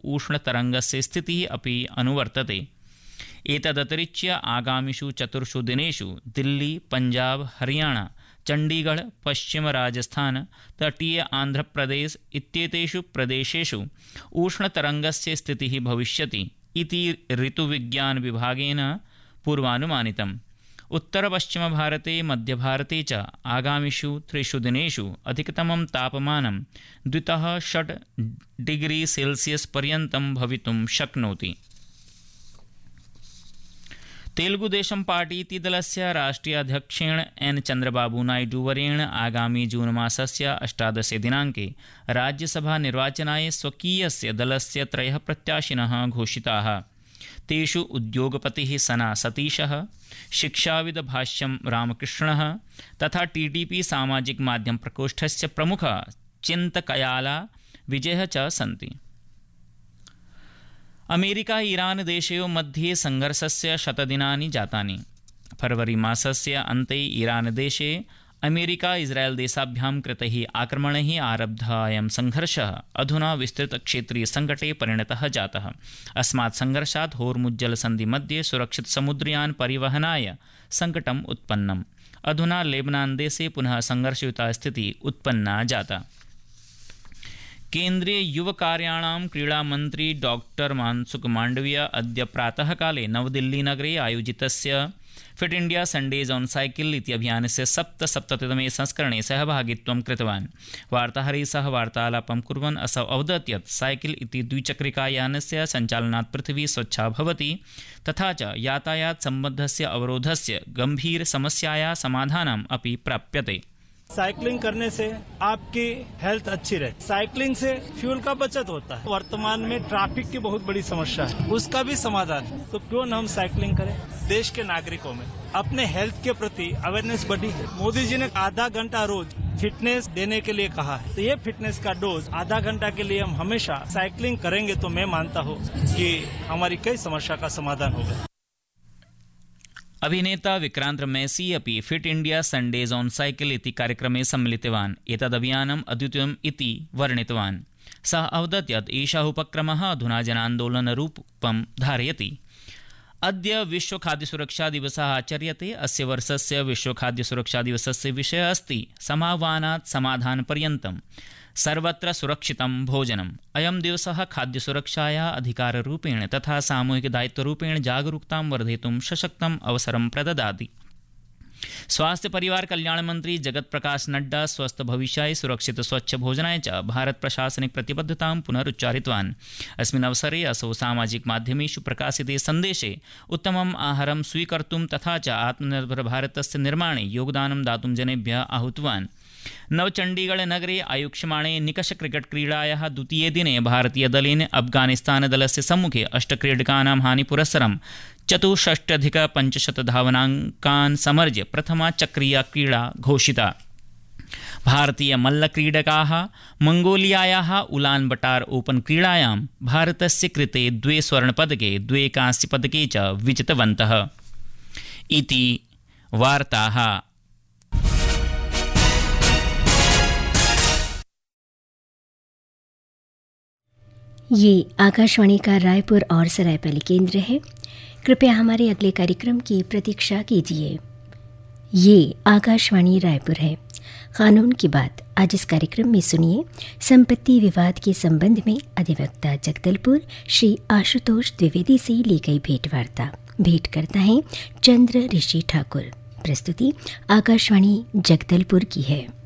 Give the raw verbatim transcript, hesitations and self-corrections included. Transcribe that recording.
उष्णतरङ्गस्य स्थितिः अपि अनुवर्तते। एतदतिरिच्य आगामिषु चतुर्षु दिनेषु दिल्ली, पंजाब, हरियाणा, चण्डीगढ़, पश्चिम राजस्थान, तटीय आन्ध्रप्रदेश इत्येतेषु प्रदेशेषु उष्णतरङ्गस्य स्थितिः भविष्यति इति ऋतुविज्ञानविभागेन पूर्वानुमानितम्। उत्तरपश्चिमभारते, मध्यभारते च आगामिषु त्रिषु दिनेषु अधिकतमं तापमानं द्वितः षट् डिग्री सेल्सियस् पर्यन्तं भवितुं शक्नोति। तेलुगुदेशम पार्टी इति दलस्य राष्ट्रीयाध्यक्षेण एन चंद्रबाबू नायडू वर्येण आगामी जून मासस्य अष्टादशे दिनाङ्के राज्यसभा निर्वाचनाय स्वकीयस्य दलस्य त्रयः प्रत्याशिनः घोषिताः। तेषु उद्योगपतिः सना सतीशः, शिक्षाविद भाष्यं रामकृष्णः तथा टीडीपी सामाजिक माध्यम प्रकोष्ठस्य प्रमुखः चिन्तकयाला विजयः च सन्ति। अमेरिका ईरान देशयोः मध्ये संघर्षस्य शतदिनानि जातानि। फरवरी मासस्य अन्ते ईरान देशे अमेरिका इस्राएल देशाभ्यां कृतैः आक्रमणैः आरब्धः अयं संघर्षः अधुना विस्तृतक्षेत्रीय संकटे परिणतः जातः। अस्मात् संघर्षात् होर्मुज्जलसन्धि मध्ये सुरक्षित समुद्रयान परिवहनाय संकटम् उत्पन्नम्। अधुना लेबनान देशे पुनः संघर्षयुता स्थितिः उत्पन्ना जाता। केन्द्रीय युवकार्याणां क्रीडामन्त्री डॉक्टर मनसुख मांडविया अद्य प्रातःकाले नवदिल्लीनगरे आयोजितस्य fit India Sundays on cycle इति अभियानस्य सप्तसप्ततितमे संस्करणे सहभागित्वं कृतवान्। वार्ताहरैः सह वार्तालापं कुर्वन् असौ अवदत् यत् साइकिल इति द्विचक्रिकायानस्य सञ्चालनात् पृथिवी स्वच्छा भवति तथा च यातायात सम्बद्धस्य अवरोधस्य गंभीर समस्यायाः समाधानम् अपि प्राप्यते। साइकिलिंग करने से आपकी हेल्थ अच्छी रहती। साइकिलिंग से फ्यूल का बचत होता है। वर्तमान में ट्रैफिक की बहुत बड़ी समस्या है, उसका भी समाधान है। तो क्यों न हम साइकिलिंग करें। देश के नागरिकों में अपने हेल्थ के प्रति अवेयरनेस बढ़ी है। मोदी जी ने आधा घंटा रोज फिटनेस देने के लिए कहा है, तो ये फिटनेस का डोज आधा घंटा के लिए हम हमेशा साइकिलिंग करेंगे तो मैं मानता हूँ कि हमारी कई समस्या का समाधान होगा। अभिनेता विक्रांत मैसी अपि fit India Sundays on cycle इति कार्यक्रमे सम्मिलितवान्। एतदभियानम् अद्वितीयम् इति वर्णितवान्। सः अवदत् यत् एषः उपक्रमः अधुना जनान्दोलनरूपं धारयति। अद्य विश्व खाद्य सुरक्षा दिवसः आचर्यते। अस्य वर्षस्य विश्व खाद्य सुरक्षा दिवसस्य विषयः अस्ति समाह्वानात् समाधानपर्यन्तं सर्वत्र सुरक्षितं भोजनम्। अयं दिवसः खाद्यसुरक्षायाः अधिकाररूपेण तथा सामूहिकदायित्वरूपेण जागरूकतां वर्धयितुं सशक्तम् अवसरं प्रददाति। स्वास्थ्य परिवार कल्याण मंत्री जगत प्रकाश नड्डा स्वस्थ भविष्याय सुरक्षित स्वच्छ भोजनाय च भारत प्रशासनिक प्रतिबद्धतां पुनरुच्चारितवान्। अस्मिन् अवसरे असौ सामाजिक माध्यमेषु प्रकाशिते सन्देशे उत्तमम् आहारं स्वीकर्तुं तथा च आत्मनिर्भर भारतस्य निर्माणे योगदानं दातुं जनेभ्यः आहूतवान्। नवचण्डीगढ़ नगरे आयोक्ष्यमाणे निकष क्रिकेट क्रीडायाः द्वितीये दिने भारतीयदलेन अफगानिस्तान दलस्य सम्मुखे अष्टक्रीडकानां हानिपुरस्सरं चतुष्षष्ट्यधिकपञ्चशतधावनाङ्कान् समर्ज्य प्रथमा चक्रीया क्रीडा घोषिता। भारतीय मल्लक्रीडकाः मंगोलियायाः उलान बटार ओपन क्रीडायां भारतस्य कृते द्वे स्वर्णपदके द्वे कांस्यपदके च विजितवन्तः। इति वार्ताः। ये आकाशवाणी का रायपुर और सरायपाली केंद्र है। कृपया हमारे अगले कार्यक्रम की प्रतीक्षा कीजिए। ये आकाशवाणी रायपुर है। कानून की बात। आज इस कार्यक्रम में सुनिए संपत्ति विवाद के संबंध में अधिवक्ता जगदलपुर श्री आशुतोष द्विवेदी से ली गई भेंटवार्ता। भेंट करता है चंद्र ऋषि ठाकुर। प्रस्तुति आकाशवाणी जगदलपुर की है।